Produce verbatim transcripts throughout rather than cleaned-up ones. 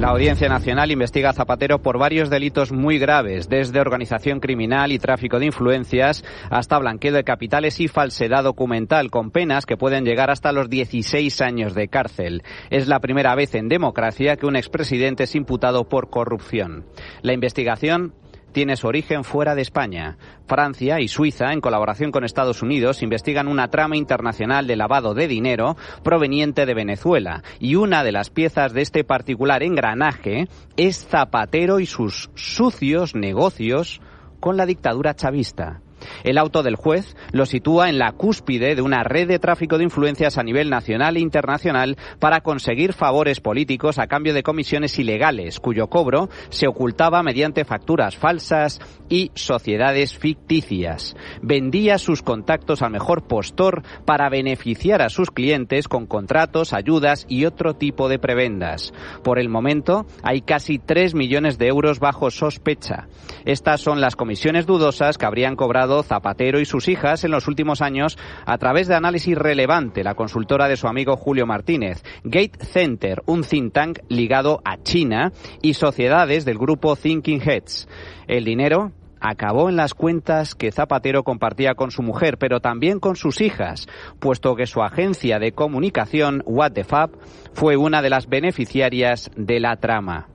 La Audiencia Nacional investiga a Zapatero por varios delitos muy graves, desde organización criminal y tráfico de influencias hasta blanqueo de capitales y falsedad documental, con penas que pueden llegar hasta los dieciséis años de cárcel. Es la primera vez en democracia que un expresidente es imputado por corrupción. La investigación tiene su origen fuera de España. Francia y Suiza, en colaboración con Estados Unidos, investigan una trama internacional de lavado de dinero proveniente de Venezuela. Y una de las piezas de este particular engranaje es Zapatero y sus sucios negocios con la dictadura chavista. El auto del juez lo sitúa en la cúspide de una red de tráfico de influencias a nivel nacional e internacional para conseguir favores políticos a cambio de comisiones ilegales, cuyo cobro se ocultaba mediante facturas falsas y sociedades ficticias. Vendía sus contactos al mejor postor para beneficiar a sus clientes con contratos, ayudas y otro tipo de prebendas. Por el momento hay casi tres millones de euros bajo sospecha. Estas son las comisiones dudosas que habrían cobrado Zapatero y sus hijas en los últimos años a través de Análisis Relevante, la consultora de su amigo Julio Martínez, Gate Center, un think tank ligado a China, y sociedades del grupo Thinking Heads. El dinero acabó en las cuentas que Zapatero compartía con su mujer, pero también con sus hijas, puesto que su agencia de comunicación, What the Fab, fue una de las beneficiarias de la trama.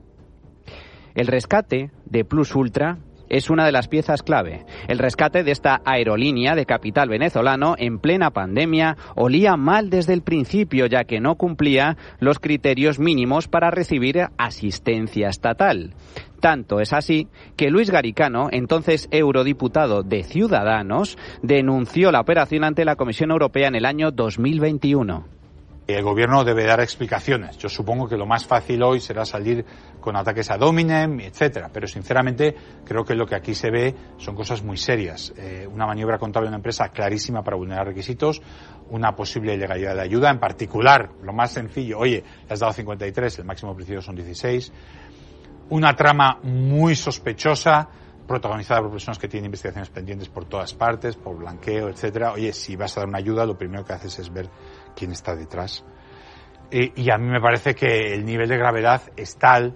El rescate de Plus Ultra es una de las piezas clave. El rescate de esta aerolínea de capital venezolano en plena pandemia olía mal desde el principio, ya que no cumplía los criterios mínimos para recibir asistencia estatal. Tanto es así que Luis Garicano, entonces eurodiputado de Ciudadanos, denunció la operación ante la Comisión Europea en el año dos mil veintiuno. El gobierno debe dar explicaciones. Yo supongo que lo más fácil hoy será salir con ataques a Dominem, etcétera. Pero sinceramente creo que lo que aquí se ve son cosas muy serias. Eh, una maniobra contable de una empresa clarísima para vulnerar requisitos, una posible ilegalidad de ayuda, en particular, lo más sencillo, oye, le has dado cincuenta y tres, el máximo principio son dieciséis. Una trama muy sospechosa, protagonizada por personas que tienen investigaciones pendientes por todas partes, por blanqueo, etcétera. Oye, si vas a dar una ayuda, lo primero que haces es ver quién está detrás. Eh, y a mí me parece que el nivel de gravedad es tal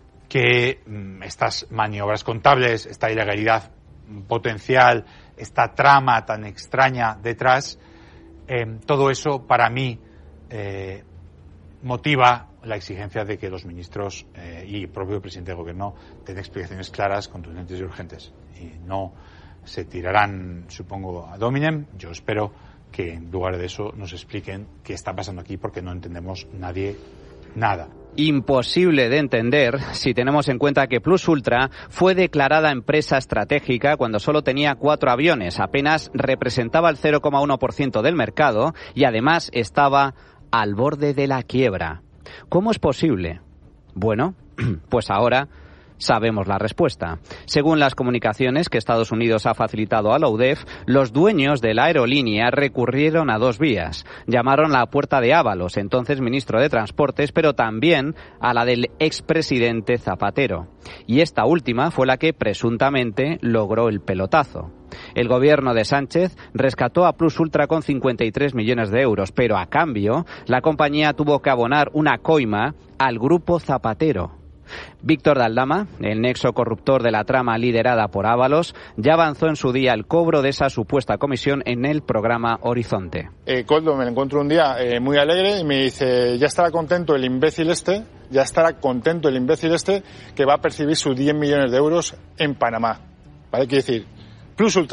que mmm, estas maniobras contables, esta ilegalidad potencial, esta trama tan extraña detrás, eh, todo eso para mí eh, motiva la exigencia de que los ministros eh, y el propio presidente del gobierno den explicaciones claras, contundentes y urgentes. Y no se tirarán, supongo, a Dominem. Yo espero que en lugar de eso nos expliquen qué está pasando aquí, porque no entendemos nadie nada. Imposible de entender si tenemos en cuenta que Plus Ultra fue declarada empresa estratégica cuando solo tenía cuatro aviones, apenas representaba el cero coma uno por ciento del mercado y además estaba al borde de la quiebra. ¿Cómo es posible? Bueno, pues ahora sabemos la respuesta. Según las comunicaciones que Estados Unidos ha facilitado a la U D E F, los dueños de la aerolínea recurrieron a dos vías. Llamaron a la puerta de Ábalos, entonces ministro de Transportes, pero también a la del expresidente Zapatero. Y esta última fue la que presuntamente logró el pelotazo. El gobierno de Sánchez rescató a Plus Ultra con cincuenta y tres millones de euros, pero a cambio la compañía tuvo que abonar una coima al grupo Zapatero. Víctor de Aldama, el nexo corruptor de la trama liderada por Ábalos, ya avanzó en su día el cobro de esa supuesta comisión en el programa Horizonte. Eh, Coldo, me encuentro un día eh, muy alegre y me dice, ya estará contento el imbécil este, ya estará contento el imbécil este que va a percibir sus diez millones de euros en Panamá. ¿Vale? Quiere decir, Plus Ultra,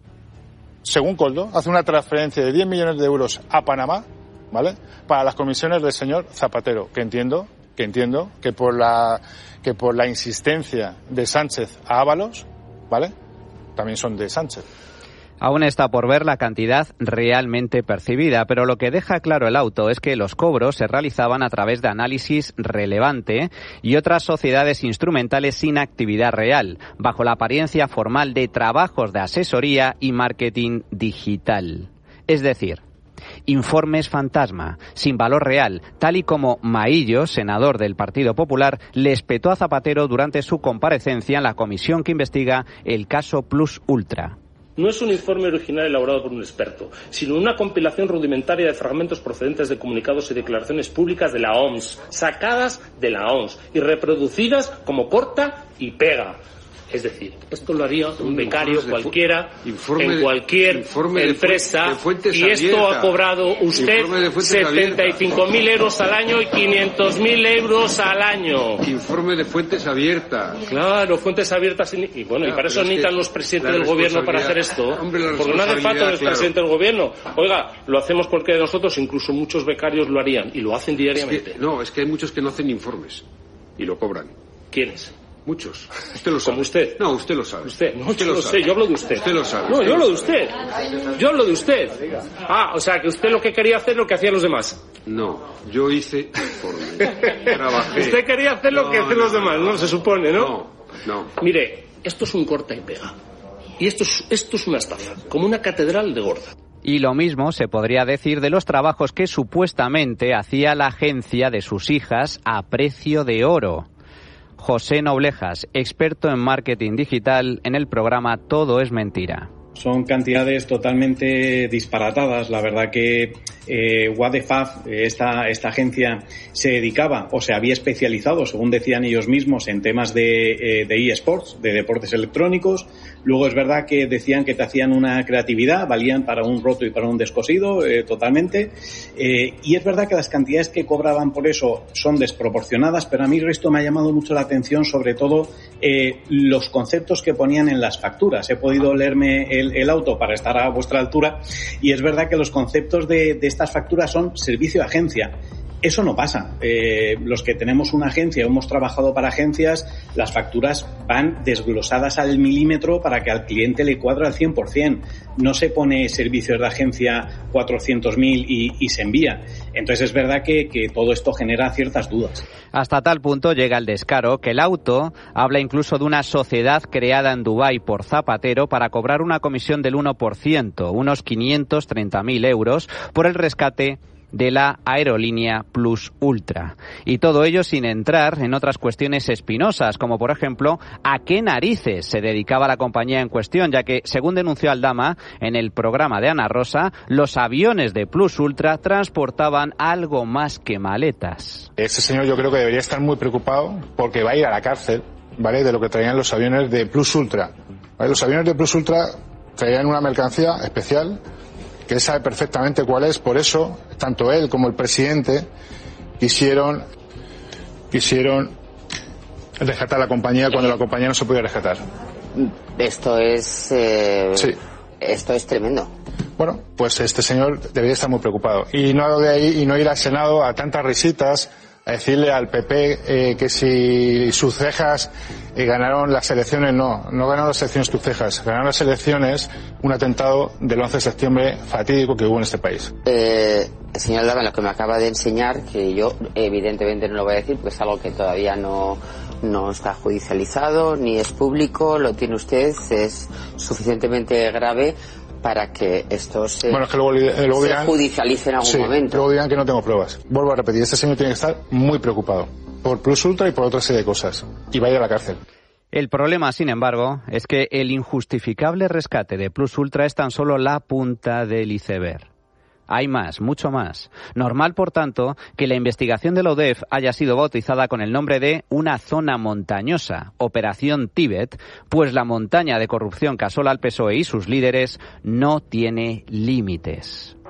según Coldo, hace una transferencia de diez millones de euros a Panamá, ¿vale? Para las comisiones del señor Zapatero, que entiendo que entiendo que por la que por la insistencia de Sánchez a Ábalos, ¿vale? También son de Sánchez. Aún está por ver la cantidad realmente percibida, pero lo que deja claro el auto es que los cobros se realizaban a través de Análisis Relevante y otras sociedades instrumentales sin actividad real, bajo la apariencia formal de trabajos de asesoría y marketing digital. Es decir, informes fantasma, sin valor real, tal y como Maillo, senador del Partido Popular, le espetó a Zapatero durante su comparecencia en la comisión que investiga el caso Plus Ultra. No es un informe original elaborado por un experto, sino una compilación rudimentaria de fragmentos procedentes de comunicados y declaraciones públicas de la O M S, sacadas de la O M S y reproducidas como corta y pega. Es decir, esto lo haría un becario cualquiera en cualquier empresa y esto ha cobrado usted setenta y cinco mil euros al año y quinientos mil euros al año. Informe de fuentes abiertas. Claro, fuentes abiertas. Y bueno, y para eso necesitan los presidentes del gobierno para hacer esto. Porque no hace falta el presidente del gobierno. Oiga, lo hacemos cualquiera de nosotros, incluso muchos becarios lo harían y lo hacen diariamente. No, es que hay muchos que no hacen informes y lo cobran. ¿Quiénes? Muchos. Usted lo sabe. ¿Como usted? No, usted lo sabe. Usted. No, usted yo lo sé, yo hablo de usted. Usted lo sabe. No, yo hablo de usted. Yo hablo de usted. Ah, o sea, que usted lo que quería hacer es lo que hacían los demás. No, yo hice informe. Trabajé. Usted quería hacer lo no, que hacen no, los demás, ¿no? Se supone, ¿no? No, no. Mire, esto es un corta y pega. Y esto es, esto es una estafa, como una catedral de gorda. Y lo mismo se podría decir de los trabajos que supuestamente hacía la agencia de sus hijas a precio de oro. José Noblejas, experto en marketing digital, en el programa Todo es Mentira. Son cantidades totalmente disparatadas. La verdad que eh, What the Fuck, esta, esta agencia se dedicaba o se había especializado, según decían ellos mismos, en temas de, eh, de eSports, de deportes electrónicos. Luego es verdad que decían que te hacían una creatividad, valían para un roto y para un descosido, eh, totalmente. Eh, y es verdad que las cantidades que cobraban por eso son desproporcionadas, pero a mí esto me ha llamado mucho la atención, sobre todo eh, los conceptos que ponían en las facturas. He podido leerme el El, el auto para estar a vuestra altura y es verdad que los conceptos de, de estas facturas son servicio de agencia. Eso no pasa. Eh, los que tenemos una agencia o hemos trabajado para agencias, las facturas van desglosadas al milímetro para que al cliente le cuadre al cien por ciento. No se pone servicios de agencia cuatrocientos mil y, y se envía. Entonces es verdad que, que todo esto genera ciertas dudas. Hasta tal punto llega el descaro que el auto habla incluso de una sociedad creada en Dubái por Zapatero para cobrar una comisión del uno por ciento, unos quinientos treinta mil euros, por el rescate de la aerolínea Plus Ultra. Y todo ello sin entrar en otras cuestiones espinosas, como por ejemplo, a qué narices se dedicaba la compañía en cuestión, ya que, según denunció Aldama en el programa de Ana Rosa, los aviones de Plus Ultra transportaban algo más que maletas. Este señor yo creo que debería estar muy preocupado porque va a ir a la cárcel, ¿vale?, de lo que traían los aviones de Plus Ultra. ¿Vale? Los aviones de Plus Ultra traían una mercancía especial que él sabe perfectamente cuál es. Por eso, tanto él como el presidente quisieron quisieron rescatar la compañía cuando la compañía no se podía rescatar. Esto es eh, sí. Esto es tremendo. Bueno, pues este señor debería estar muy preocupado y no de ahí y no ir al Senado a tantas risitas a decirle al P P eh, que si sus cejas eh, ganaron las elecciones. No, no ganaron las elecciones tus cejas, ganaron las elecciones un atentado del once de septiembre fatídico que hubo en este país. Eh, señor Dama, lo que me acaba de enseñar, que yo evidentemente no lo voy a decir porque es algo que todavía no, no está judicializado ni es público, lo tiene usted, es suficientemente grave para que esto se, bueno, es que luego, luego se dirán, judicialice en algún sí, momento. Luego dirán que no tengo pruebas. Vuelvo a repetir, este señor tiene que estar muy preocupado por Plus Ultra y por otra serie de cosas. Y va a ir a la cárcel. El problema, sin embargo, es que el injustificable rescate de Plus Ultra es tan solo la punta del iceberg. Hay más, mucho más. Normal, por tanto, que la investigación de la O D E F haya sido bautizada con el nombre de una zona montañosa, Operación Tíbet, pues la montaña de corrupción que asola al P S O E y sus líderes no tiene límites.